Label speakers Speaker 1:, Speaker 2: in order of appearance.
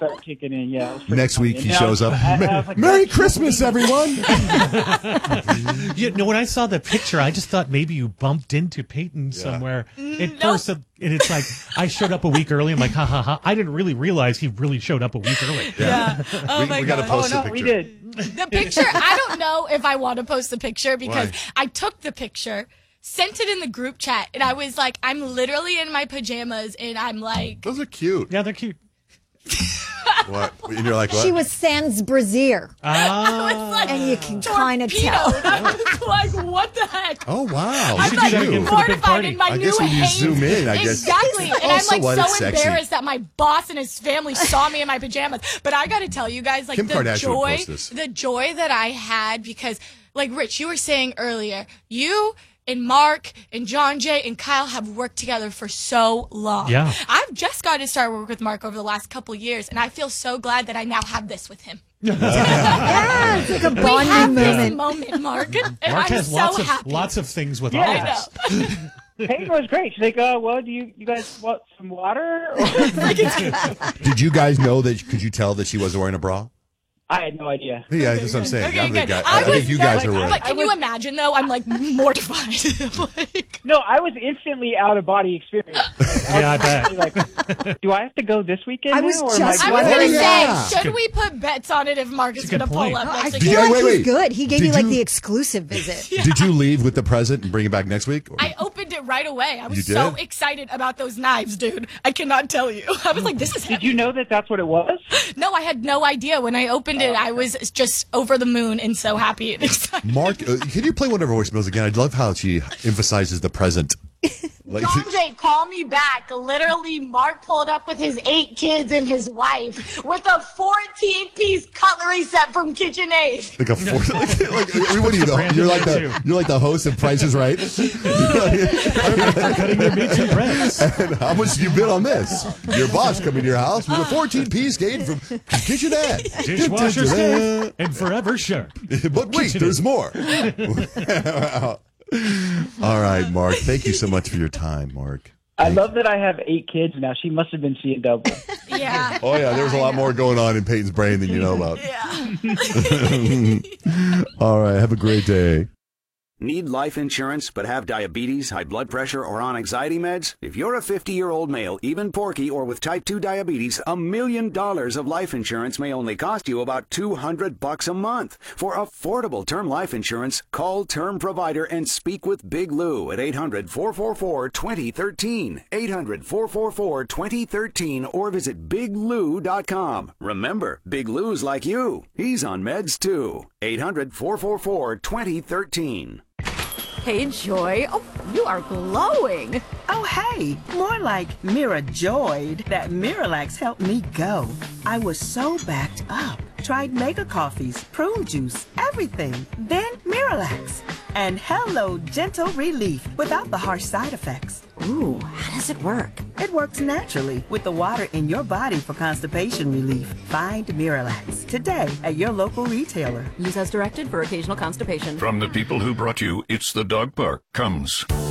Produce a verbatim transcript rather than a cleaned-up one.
Speaker 1: started kicking in. Yeah.
Speaker 2: Next
Speaker 1: funny.
Speaker 2: week
Speaker 1: And
Speaker 2: he
Speaker 1: I
Speaker 2: shows
Speaker 1: was-
Speaker 2: up.
Speaker 1: I- I was like,
Speaker 2: Merry
Speaker 1: "That's
Speaker 2: Christmas,
Speaker 1: so
Speaker 2: everyone.
Speaker 3: You know, when I saw the picture, I just thought maybe you bumped into Peyton somewhere in person. And it's like, I showed up a week early. I'm like, ha, ha, ha. I didn't really realize he really showed up a week early.
Speaker 4: Yeah. Oh
Speaker 2: we
Speaker 4: my
Speaker 2: we got to
Speaker 4: God.
Speaker 2: post
Speaker 1: Oh,
Speaker 2: the
Speaker 1: no, we
Speaker 2: picture.
Speaker 1: did.
Speaker 4: The picture, I don't know if I want to post the picture because
Speaker 2: Why?
Speaker 4: I took the picture, sent it in the group chat, and I was like, I'm literally in my pajamas, and I'm like,
Speaker 2: Those are cute.
Speaker 3: Yeah, they're cute.
Speaker 2: What? And you're like, what?
Speaker 5: She was sans brassiere,
Speaker 3: Ah.
Speaker 5: and you can kind of
Speaker 4: torpedo.
Speaker 5: tell.
Speaker 4: I was like, what the heck?
Speaker 2: Oh, wow.
Speaker 4: I'm
Speaker 2: Look
Speaker 4: like
Speaker 2: at
Speaker 3: that again
Speaker 2: you.
Speaker 3: for the big
Speaker 4: mortified
Speaker 3: party.
Speaker 4: in my
Speaker 2: I
Speaker 4: new
Speaker 2: guess when you
Speaker 4: Hanes.
Speaker 2: zoom in, I guess-
Speaker 4: Exactly. And
Speaker 2: Oh,
Speaker 4: I'm
Speaker 2: so
Speaker 4: like
Speaker 2: what?
Speaker 4: so
Speaker 2: It's sexy.
Speaker 4: embarrassed that my boss and his family saw me in my pajamas. But I got to tell you guys, like
Speaker 2: Kim
Speaker 4: the
Speaker 2: Kardashian would
Speaker 4: joy,
Speaker 2: post this.
Speaker 4: the joy that I had because, like Rich, you were saying earlier, you and Mark and John Jay and Kyle have worked together for so long.
Speaker 3: Yeah.
Speaker 4: I've just got to start work with Mark over the last couple years, and I feel so glad that I now have this with him.
Speaker 5: Yeah, it's like a
Speaker 4: We have
Speaker 5: bonding
Speaker 4: this
Speaker 5: moment.
Speaker 4: moment, Mark. And
Speaker 3: Mark
Speaker 4: I'm
Speaker 3: has
Speaker 4: so
Speaker 3: lots
Speaker 4: happy.
Speaker 3: of lots of things with
Speaker 1: Yeah,
Speaker 3: all
Speaker 1: I
Speaker 3: of
Speaker 4: I
Speaker 3: us.
Speaker 4: know.
Speaker 1: Peyton was great. She's like, uh, well, do you, you guys want some water? Or-
Speaker 2: Did you guys know that? Could you tell that she wasn't wearing a bra?
Speaker 1: I had no idea.
Speaker 2: Yeah, that's what I'm saying.
Speaker 4: Okay,
Speaker 2: I think,
Speaker 4: good.
Speaker 2: I,
Speaker 4: I
Speaker 2: I think
Speaker 4: was
Speaker 2: you
Speaker 4: so,
Speaker 2: guys
Speaker 4: like,
Speaker 2: are
Speaker 4: I'm
Speaker 2: right.
Speaker 4: like, can you imagine though? I'm like mortified. like,
Speaker 1: No, I was instantly out of body experience.
Speaker 3: Yeah, I bet.
Speaker 1: Like, do I have to go this weekend?
Speaker 5: I was
Speaker 1: now, or
Speaker 5: just
Speaker 1: am
Speaker 4: I was
Speaker 5: Oh,
Speaker 4: gonna
Speaker 5: yeah.
Speaker 4: say, should we put bets on it if Mark is
Speaker 3: That's a
Speaker 4: gonna
Speaker 3: good
Speaker 4: pull
Speaker 3: point.
Speaker 4: up
Speaker 5: I
Speaker 4: next
Speaker 5: feel
Speaker 4: week?
Speaker 2: Yeah,
Speaker 5: like
Speaker 2: wait,
Speaker 5: he's
Speaker 2: wait.
Speaker 5: good. He gave
Speaker 2: Did
Speaker 5: you like
Speaker 2: you-
Speaker 5: the exclusive visit.
Speaker 2: Did you leave with the present and bring it back next week? Or-
Speaker 4: I opened it right away. I was
Speaker 2: You
Speaker 4: so
Speaker 2: did?
Speaker 4: excited about those knives, dude. I cannot tell you. I was like, this is
Speaker 1: Did
Speaker 4: heavy.
Speaker 1: you know that that's what it was?
Speaker 4: No, I had no idea. When I opened it, I was just over the moon and so happy and excited.
Speaker 2: Mark, uh, can you play one of her voicemails again? I love how she emphasizes the present. Like,
Speaker 6: John Jay, call me back. Literally, Mark pulled up with his eight kids and his wife with a fourteen-piece cutlery set from KitchenAid.
Speaker 2: like a four, like, like, what do you know? You're like the you're like the host of Price is Right.
Speaker 3: Cutting their meat to breads.
Speaker 2: And how much do you bid on this? Your boss coming to your house with a fourteen-piece game from KitchenAid.
Speaker 3: Dishwasher safe and forever sharp.
Speaker 2: But wait, there's more. All right, Mark. Thank you so much for your time, Mark.
Speaker 1: I love that I have eight kids now. She must have been seeing double.
Speaker 4: Yeah.
Speaker 2: Oh yeah, there's a lot more going on in Peyton's brain than you know about. All right, have a great day.
Speaker 7: Need life insurance but have diabetes, high blood pressure, or on anxiety meds? If you're a fifty-year-old male, even porky, or with type two diabetes, a million dollars of life insurance may only cost you about two hundred bucks a month. For affordable term life insurance, call Term Provider and speak with Big Lou at eight hundred, four four four, two zero one three, eight hundred, four four four, two zero one three, or visit big lou dot com. Remember, Big Lou's like you. He's on meds too. eight hundred, four four four, two zero one three.
Speaker 8: Hey, Joy. Oh, you are glowing.
Speaker 9: Oh, hey, more like Mira joyed that Miralax helped me go. I was so backed up. Tried mega coffees, prune juice, everything. Then Miralax. And hello, gentle relief without the harsh side effects.
Speaker 8: Ooh, how does it work?
Speaker 9: It works naturally with the water in your body for constipation relief. Find Miralax today at your local retailer.
Speaker 8: Use as directed for occasional constipation.
Speaker 10: From the people who brought you It's the Dog Park comes